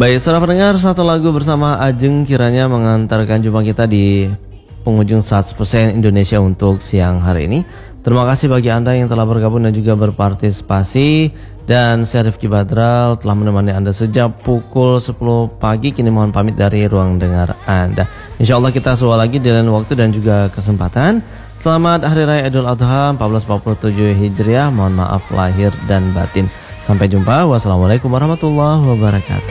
Baik, saudara pendengar, satu lagu bersama Ajeng kiranya mengantarkan jumpa kita di penghujung 100% Indonesia untuk siang hari ini. Terima kasih bagi Anda yang telah bergabung dan juga berpartisipasi. Dan saya Rifki Badral telah menemani Anda sejak pukul 10 pagi. Kini mohon pamit dari ruang dengar Anda. Insya Allah kita suara lagi di lain waktu dan juga kesempatan. Selamat Hari Raya Idul Adha 1447 Hijriah. Mohon maaf lahir dan batin. Sampai jumpa. Wassalamualaikum warahmatullahi wabarakatuh.